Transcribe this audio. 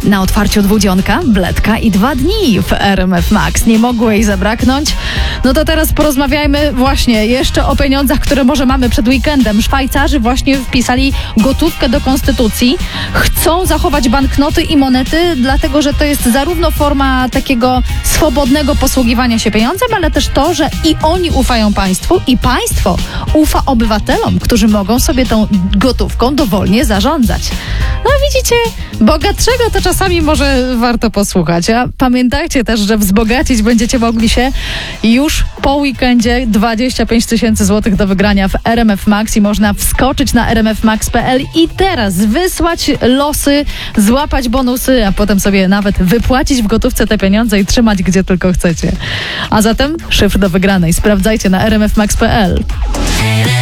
Na otwarciu dwudzionka, bledka i 2 dni w RMF Max. Nie mogło jej zabraknąć. No to teraz porozmawiajmy właśnie jeszcze o pieniądzach, które może mamy przed weekendem. Szwajcarzy właśnie wpisali gotówkę do konstytucji. Chcą zachować banknoty i monety, dlatego że to jest zarówno forma takiego swobodnego posługiwania się pieniądzem, ale też to, że i oni ufają państwu i państwo ufa obywatelom, którzy mogą sobie tą gotówką dowolnie zarządzać. No widzicie, bogatszego to czasami może warto posłuchać. A pamiętajcie też, że wzbogacić będziecie mogli się już po weekendzie. 25 000 złotych do wygrania w RMF Max i można wskoczyć na rmfmax.pl i teraz wysłać losy, złapać bonusy, a potem sobie nawet wypłacić w gotówce te pieniądze i trzymać gdzie tylko chcecie. A zatem szyfr do wygranej sprawdzajcie na rmfmax.pl.